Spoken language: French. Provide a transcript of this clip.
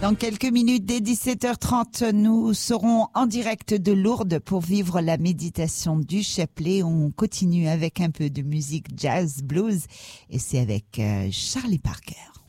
Dans quelques minutes, dès 17h30, nous serons en direct de Lourdes pour vivre la méditation du chapelet. On continue avec un peu de musique jazz, blues, et c'est avec Charlie Parker.